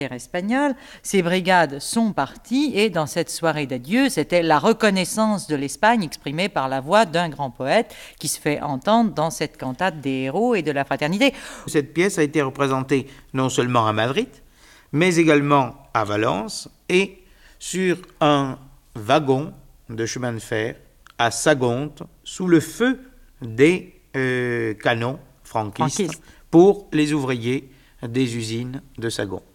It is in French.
espagnole. Ces brigades sont parties et dans cette soirée d'adieu, c'était la reconnaissance de l'Espagne exprimée par la voix d'un grand poète qui se fait entendre dans cette cantate des héros et de la fraternité. Cette pièce a été représentée non seulement à Madrid, mais également à Valence et sur un wagon de chemin de fer à Sagonte sous le feu des canons franquistes pour les ouvriers des usines de Sagon.